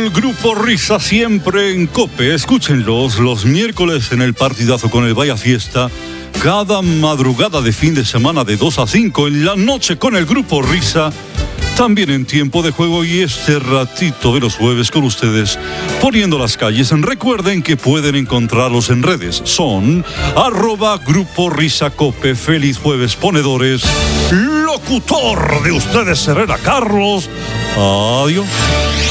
El Grupo Risa siempre en COPE. Escúchenlos los miércoles en el partidazo con el Vaya Fiesta. Cada madrugada de fin de semana de 2 a 5 en la noche con el Grupo Risa. También en tiempo de juego y este ratito de los jueves con ustedes poniendo las calles. Recuerden que pueden encontrarlos en redes. Son @Grupo Risa Cope. Feliz jueves, ponedores. Locutor de ustedes, Herrera Carlos. Adiós.